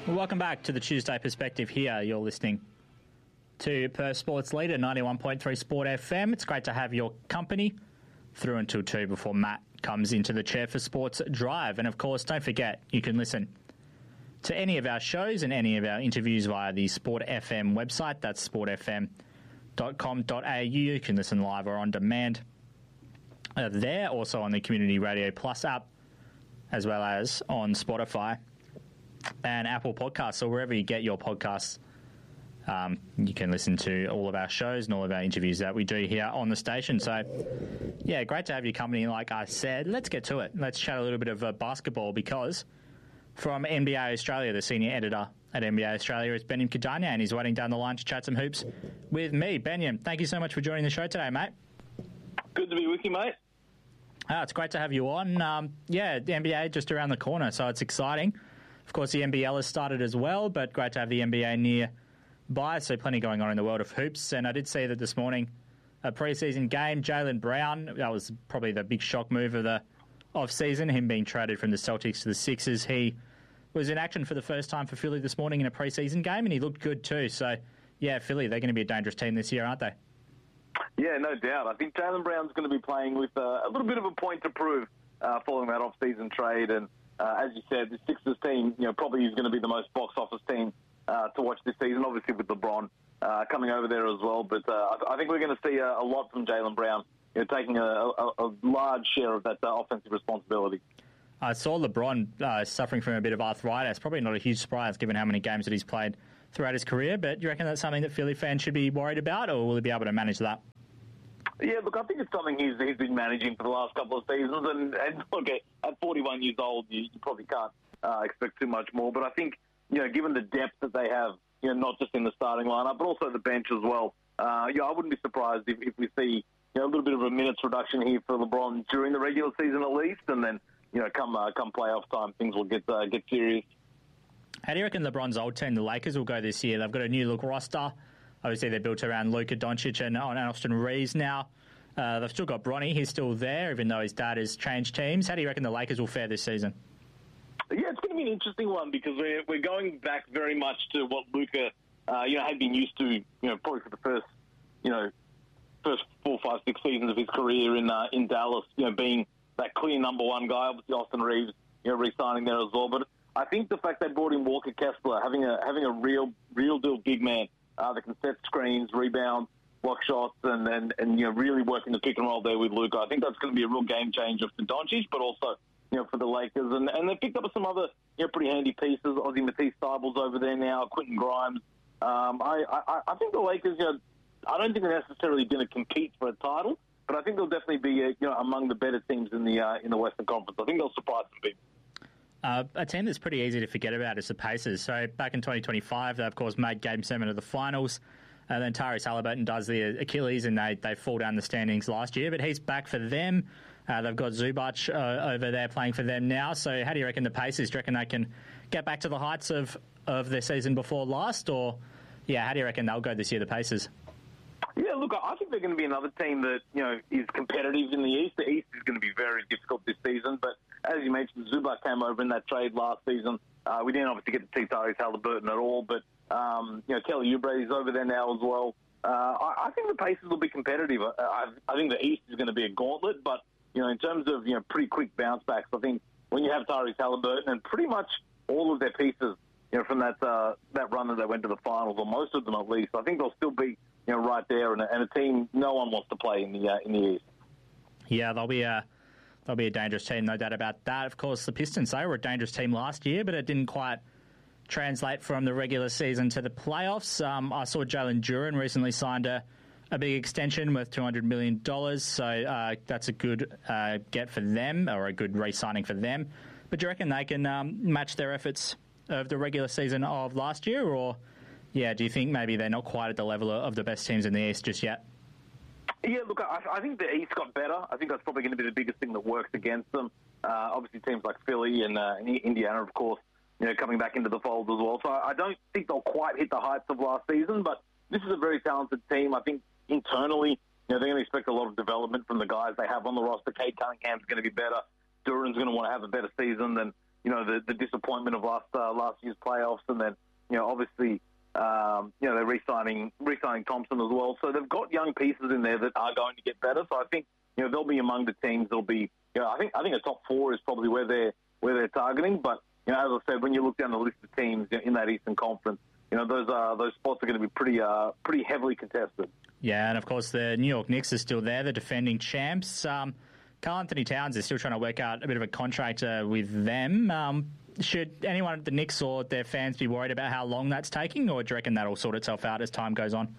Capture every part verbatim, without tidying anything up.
Well, welcome back to the Tuesday Perspective here. You're listening to Perth Sports Leader, ninety-one point three Sport F M. It's great to have your company through until two before Matt comes into the chair for Sports Drive. And, of course, don't forget, you can listen to any of our shows and any of our interviews via the Sport F M website. That's sport f m dot com dot a u. You can listen live or on demand uh, there, also on the Community Radio Plus app, as well as on Spotify and Apple Podcasts, or wherever you get your podcasts. Um, you can listen to all of our shows and all of our interviews that we do here on the station. So, yeah, great to have your company, like I said. Let's get to it. Let's chat a little bit of uh, basketball, because from N B A Australia, the senior editor at N B A Australia is Benyam Kidanya, and he's waiting down the line to chat some hoops with me. Benyam, thank you so much for joining the show today, mate. Good to be with you, mate. Ah, it's great to have you on. Um, yeah, the N B A just around the corner, so it's exciting. Of course, the N B L has started as well, but great to have the N B A nearby, so plenty going on in the world of hoops. And I did see that this morning, a preseason game, Jaylen Brown, that was probably the big shock move of the off-season, him being traded from the Celtics to the Sixers. He was in action for the first time for Philly this morning in a preseason game, and he looked good too. So, yeah, Philly, they're going to be a dangerous team this year, aren't they? Yeah, no doubt. I think Jaylen Brown's going to be playing with uh, a little bit of a point to prove uh, following that off-season trade. And uh, as you said, the Sixers team, you know, probably is going to be the most box office team uh, to watch this season, obviously with LeBron uh, coming over there as well. But uh, I think we're going to see a, a lot from Jaylen Brown, you know, taking a, a, a large share of that uh, offensive responsibility. I saw LeBron uh, suffering from a bit of arthritis. Probably not a huge surprise given how many games that he's played throughout his career. But do you reckon that's something that Philly fans should be worried about, or will he be able to manage that? Yeah, look, I think it's something he's he's been managing for the last couple of seasons. And, and look, at forty-one years old, you, you probably can't uh, expect too much more. But I think, you know, given the depth that they have, you know, not just in the starting lineup, but also the bench as well, uh, yeah, I wouldn't be surprised if, if we see, you know, a little bit of a minutes reduction here for LeBron during the regular season at least. And then, you know, come uh, come playoff time, things will get uh, get serious. How do you reckon LeBron's old team, the Lakers, will go this year? They've got a new look roster. Obviously, they're built around Luka Doncic and Austin Reeves now. Uh, they've still got Bronny. He's still there, even though his dad has changed teams. How do you reckon the Lakers will fare this season? Yeah, it's going to be an interesting one, because we're we're going back very much to what Luka, uh, you know, had been used to, you know, probably for the first, you know, first four, five, six seasons of his career in uh, in Dallas. You know, being that clear number one guy. Obviously, Austin Reeves, you know, re-signing there as well. But I think the fact they brought in Walker Kessler, having a having a real real deal big man uh, that can set screens, rebound, block shots, and, and, and you know, really working the pick and roll there with Luka. I think that's going to be a real game changer for Doncic, but also, you know, for the Lakers. And and they picked up some other, you know, pretty handy pieces. Ozzie Matisse Thybulle's over there now, Quentin Grimes. Um, I, I I think the Lakers, you know, I don't think they're necessarily going to compete for a title, but I think they'll definitely be, uh, you know, among the better teams in the uh, in the Western Conference. I think they'll surprise some people. Uh, a team that's pretty easy to forget about is the Pacers. So back in twenty twenty-five, they, of course, made Game seven of the finals. And then Tyrese Halliburton does the Achilles, and they, they fall down the standings last year. But he's back for them. Uh, they've got Zubac uh, over there playing for them now. So how do you reckon the Pacers, do you reckon they can get back to the heights of, of their season before last? Or, yeah, how do you reckon they'll go this year, the Pacers? Yeah, look, I think they're going to be another team that, you know, is competitive in the East. The East is going to be very difficult this season. But as you mentioned, Zubac came over in that trade last season. Uh, we didn't obviously get to see Tyrese Halliburton at all, but Um, you know, Kelly Oubre is over there now as well. Uh, I, I think the Pacers will be competitive. I, I, I think the East is going to be a gauntlet, but, you know, in terms of, you know, pretty quick bounce backs, I think when you have Tyrese Halliburton and pretty much all of their pieces, you know, from that uh, that run that they went to the finals, or most of them at least, I think they'll still be, you know, right there, and a, and a team no one wants to play in the uh, in the East. Yeah, they'll be a they'll be a dangerous team, no doubt about that. Of course, the Pistons, they were a dangerous team last year, but it didn't quite translate from the regular season to the playoffs. Um, I saw Jalen Duren recently signed a, a big extension worth two hundred million dollars, so uh, that's a good uh, get for them, or a good re-signing for them. But do you reckon they can um, match their efforts of the regular season of last year, or, yeah, do you think maybe they're not quite at the level of the best teams in the East just yet? Yeah, look, I, I think the East got better. I think that's probably going to be the biggest thing that works against them. Uh, obviously, teams like Philly and, uh, and Indiana, of course, you know, coming back into the fold as well. So I don't think they'll quite hit the heights of last season, but this is a very talented team. I think internally, you know, they're going to expect a lot of development from the guys they have on the roster. Cade Cunningham's going to be better. Duran's going to want to have a better season than you know, the, the disappointment of last uh, last year's playoffs, and then, you know, obviously, um, you know, they're re-signing, re-signing Thompson as well. So they've got young pieces in there that are going to get better. So I think, you know, they'll be among the teams. They'll be, you know, I think I think a top four is probably where they're where they're targeting. But, you know, as I said, when you look down the list of teams in that Eastern Conference, you know, those uh, those spots are going to be pretty uh, pretty heavily contested. Yeah, and of course the New York Knicks are still there, the defending champs. Um, Karl Anthony Towns is still trying to work out a bit of a contract uh, with them. Um, should anyone at the Knicks or their fans be worried about how long that's taking, or do you reckon that'll sort itself out as time goes on?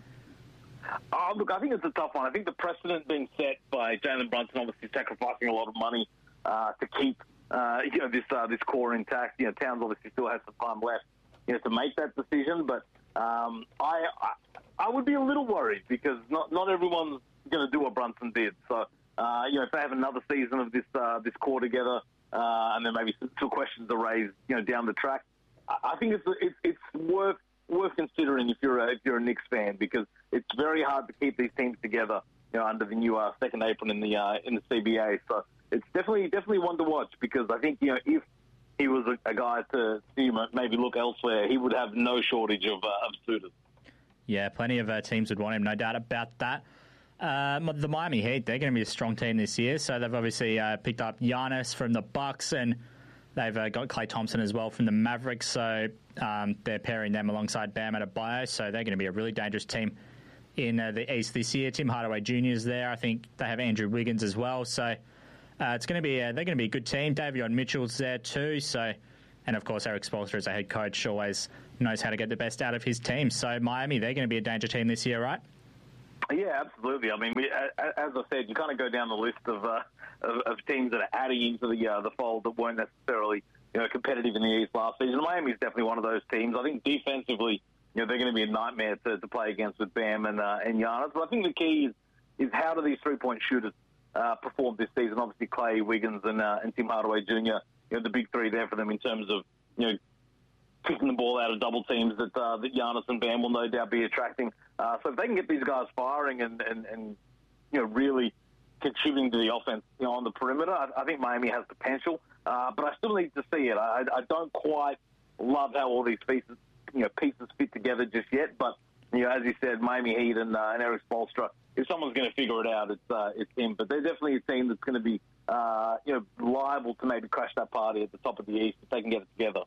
Oh, look, I think it's a tough one. I think the precedent being set by Jalen Brunson, obviously sacrificing a lot of money uh, to keep uh, you know this uh, this core intact. You know, Towns obviously still has some time left, you know, to make that decision. But um, I, I I would be a little worried because not not everyone's going to do what Brunson did. So uh, you know, if they have another season of this uh, this core together, uh, and then maybe some questions are raised, you know, down the track, I, I think it's it's, it's worth. worth considering if you're a, if you're a Knicks fan, because it's very hard to keep these teams together, you know, under the new uh, second apron in the uh, in the C B A. So it's definitely definitely one to watch, because I think, you know, if he was a, a guy to see maybe look elsewhere, he would have no shortage of, uh, of suitors. Yeah, plenty of uh, teams would want him, no doubt about that. Uh, the Miami Heat, they're going to be a strong team this year, so they've obviously uh, picked up Giannis from the Bucks, and they've uh, got Klay Thompson as well from the Mavericks, so um, they're pairing them alongside Bam Adebayo, so they're going to be a really dangerous team in uh, the East this year. Tim Hardaway Junior is there. I think they have Andrew Wiggins as well, so uh, it's going to be uh, they're going to be a good team. Davion Mitchell's there too, so and of course Eric Spoelstra as a head coach always knows how to get the best out of his team. So Miami, they're going to be a danger team this year, right? Yeah, absolutely. I mean, we, as I said, you kind of go down the list of uh, of, of teams that are adding into the uh, the fold that weren't necessarily, you know, competitive in the East last season. Miami's definitely one of those teams. I think defensively, you know, they're going to be a nightmare to, to play against with Bam and uh, and Giannis. But I think the key is is how do these three point shooters uh, perform this season? Obviously, Klay, Wiggins, and uh, and Tim Hardaway Junior You know, the big three there for them in terms of, you know, kicking the ball out of double teams that uh, that Giannis and Bam will no doubt be attracting. Uh, so if they can get these guys firing and, and, and you know, really contributing to the offense, you know, on the perimeter, I, I think Miami has potential. Uh, but I still need to see it. I, I don't quite love how all these pieces, you know, pieces fit together just yet. But, you know, as you said, Miami Heat and, uh, and Eric Spoelstra, if someone's going to figure it out, it's uh, it's him. But they're definitely a team that's going to be, uh, you know, liable to maybe crash that party at the top of the East if they can get it together.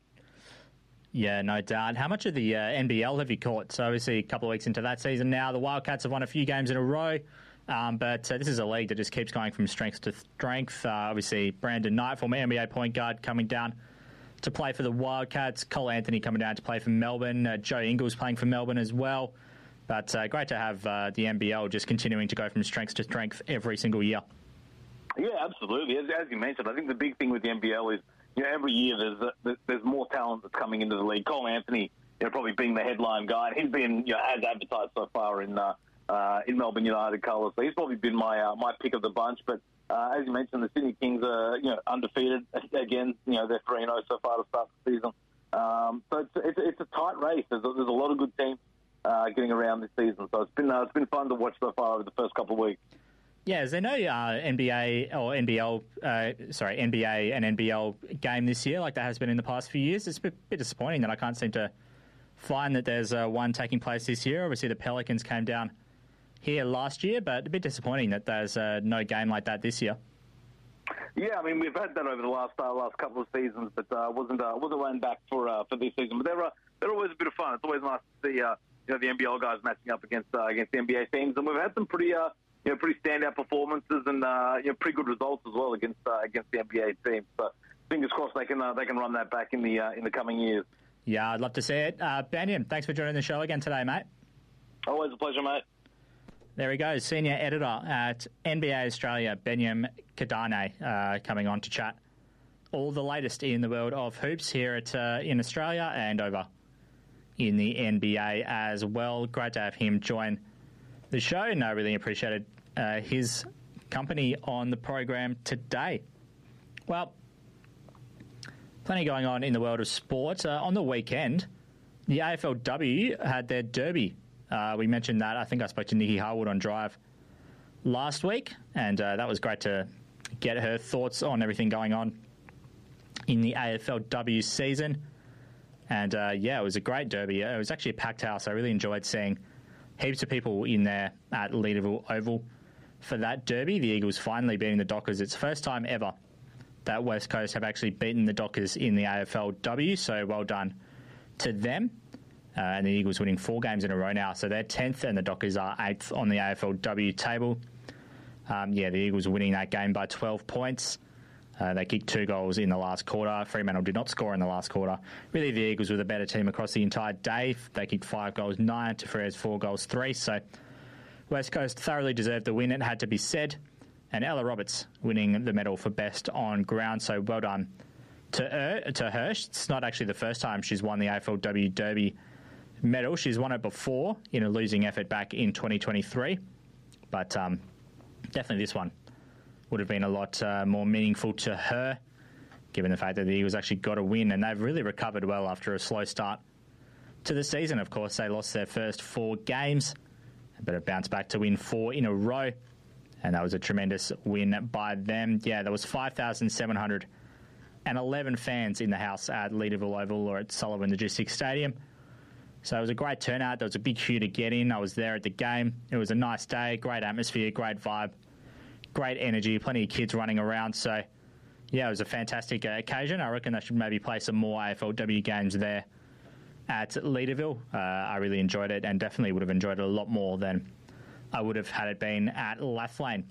Yeah, no doubt. How much of the uh, N B L have you caught? So obviously a couple of weeks into that season now. The Wildcats have won a few games in a row, um, but uh, this is a league that just keeps going from strength to strength. Uh, obviously, Brandon Knight, former N B A point guard, coming down to play for the Wildcats. Cole Anthony coming down to play for Melbourne. Uh, Joe Ingles playing for Melbourne as well. But uh, great to have uh, the N B L just continuing to go from strength to strength every single year. Yeah, absolutely. As, as you mentioned, I think the big thing with the N B L is, you know, every year there's a, there's more talent that's coming into the league. Cole Anthony, you know, probably being the headline guy, and he's been, you know, as advertised so far in uh, uh, in Melbourne United colours. So he's probably been my uh, my pick of the bunch. But uh, as you mentioned, the Sydney Kings are, you know, undefeated again. You know, they're three and oh so far to start the season. Um, so it's, it's it's a tight race. There's a, there's a lot of good teams uh, getting around this season. So it's been uh, it's been fun to watch so far over the first couple of weeks. Yeah, is there no uh, N B A or N B L, uh, sorry, N B A and N B L game this year like there has been in the past few years? It's a bit, bit disappointing that I can't seem to find that there's uh, one taking place this year. Obviously, the Pelicans came down here last year, but a bit disappointing that there's uh, no game like that this year. Yeah, I mean, we've had that over the last uh, last couple of seasons, but uh, wasn't uh, wasn't running back for uh, for this season. But they're uh, they're always a bit of fun. It's always nice to see uh, you know, the N B L guys matching up against uh, against the N B A teams, and we've had some pretty uh, you know pretty standout performances and uh, you know pretty good results as well against uh, against the N B A teams. So fingers crossed they can uh, they can run that back in the uh, in the coming years. Yeah, I'd love to see it. Uh, Banyam, thanks for joining the show again today, mate. Always a pleasure, mate. There he goes, senior editor at N B A Australia, Benyam Kidane, uh, coming on to chat all the latest in the world of hoops here at uh, in Australia and over in the N B A as well. Great to have him join the show, and I really appreciated uh, his company on the program today. Well, plenty going on in the world of sport. Uh, on the weekend, the A F L W had their derby. Uh, we mentioned that. I think I spoke to Nikki Harwood on Drive last week, and uh, that was great to get her thoughts on everything going on in the A F L W season. And, uh, yeah, it was a great derby. It was actually a packed house. I really enjoyed seeing heaps of people in there at Leederville Oval for that derby. The Eagles finally beating the Dockers. It's the first time ever that West Coast have actually beaten the Dockers in the A F L W, so well done to them. Uh, and the Eagles winning four games in a row now, so they're tenth and the Dockers are eighth on the A F L W table. Um, yeah, the Eagles winning that game by twelve points. Uh, they kicked two goals in the last quarter. Fremantle did not score in the last quarter. Really, the Eagles were the better team across the entire day. They kicked five goals, nine to Frere's four goals, three. So West Coast thoroughly deserved the win, it had to be said. And Ella Roberts winning the medal for best on ground, so well done to her. To her. It's not actually the first time she's won the A F L W Derby medal. She's won it before in a losing effort back in twenty twenty-three. But um, definitely this one would have been a lot uh, more meaningful to her, given the fact that the Eagles actually got a win, and they've really recovered well after a slow start to the season. Of course, they lost their first four games, but have bounced back to win four in a row, and that was a tremendous win by them. Yeah, there was five thousand seven hundred eleven fans in the house at Leederville Oval or at Sullivan Logistics Stadium. So it was a great turnout. There was a big queue to get in. I was there at the game. It was a nice day, great atmosphere, great vibe, great energy, plenty of kids running around. So, yeah, it was a fantastic uh, occasion. I reckon they should maybe play some more A F L W games there at Leederville. Uh, I really enjoyed it and definitely would have enjoyed it a lot more than I would have had it been at Lathlane.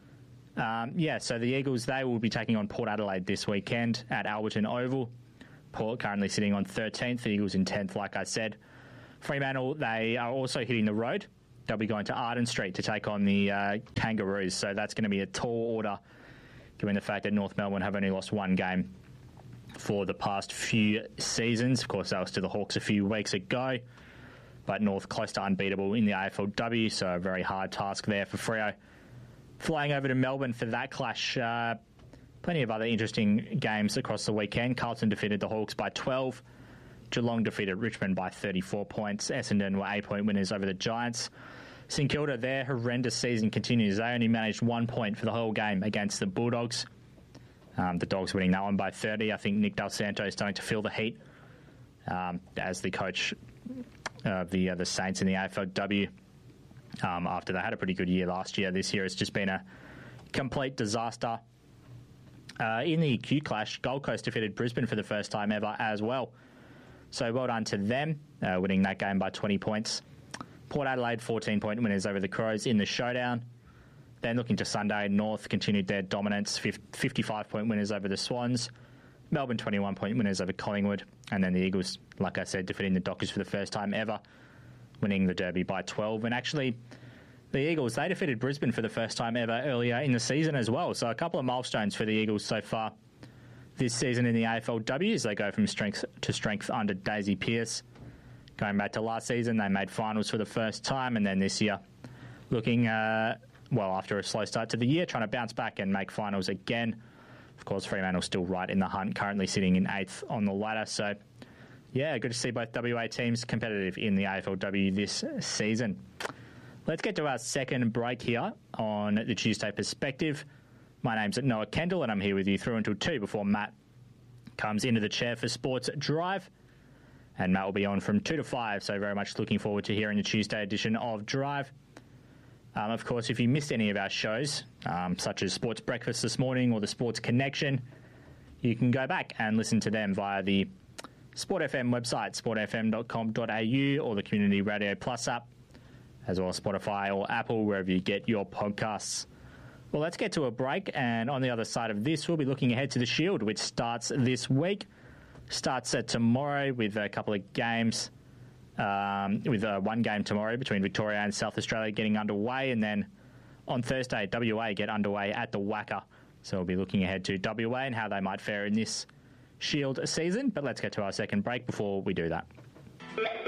Um, yeah, so the Eagles, they will be taking on Port Adelaide this weekend at Alberton Oval. Port currently sitting on thirteenth, the Eagles in tenth, like I said. Fremantle, they are also hitting the road. They'll be going to Arden Street to take on the uh, Kangaroos, so that's going to be a tall order, given the fact that North Melbourne have only lost one game for the past few seasons. Of course, that was to the Hawks a few weeks ago, but North close to unbeatable in the A F L W, so a very hard task there for Freo. Flying over to Melbourne for that clash, uh, plenty of other interesting games across the weekend. Carlton defeated the Hawks by twelve. Geelong defeated Richmond by thirty-four points. Essendon were eight-point winners over the Giants. St Kilda, their horrendous season continues. They only managed one point for the whole game against the Bulldogs. Um, the Dogs winning that one by thirty. I think Nick Del Santo is starting to feel the heat um, as the coach of the, uh, the Saints in the A F L W. Um, after they had a pretty good year last year, this year it's just been a complete disaster. Uh, in the Q Clash, Gold Coast defeated Brisbane for the first time ever as well. So well done to them, uh, winning that game by twenty points. Port Adelaide, fourteen-point winners over the Crows in the showdown. Then looking to Sunday, North continued their dominance, fifty-five-point winners over the Swans. Melbourne, twenty-one-point winners over Collingwood. And then the Eagles, like I said, defeating the Dockers for the first time ever, winning the Derby by twelve. And actually, the Eagles, they defeated Brisbane for the first time ever earlier in the season as well. So a couple of milestones for the Eagles so far this season in the A F L W as they go from strength to strength under Daisy Pearce. Going back to last season, they made finals for the first time, and then this year, looking, uh, well, after a slow start to the year, trying to bounce back and make finals again. Of course, Fremantle still right in the hunt, currently sitting in eighth on the ladder. So, yeah, good to see both W A teams competitive in the A F L W this season. Let's get to our second break here on the Tuesday Perspective. My name's Noah Kendall, and I'm here with you through until two before Matt comes into the chair for Sports Drive. And Matt will be on from two to five, so very much looking forward to hearing the Tuesday edition of Drive. Um, of course, if you missed any of our shows, um, such as Sports Breakfast this morning or the Sports Connection, you can go back and listen to them via the Sport F M website, sport f m dot com dot a u, or the Community Radio Plus app, as well as Spotify or Apple, wherever you get your podcasts. Well, let's get to a break, and on the other side of this, we'll be looking ahead to the Shield, which starts this week. Starts uh, tomorrow with a couple of games, um, with uh, one game tomorrow between Victoria and South Australia getting underway, and then on Thursday, W A get underway at the Wacker. So we'll be looking ahead to W A and how they might fare in this Shield season. But let's get to our second break before we do that.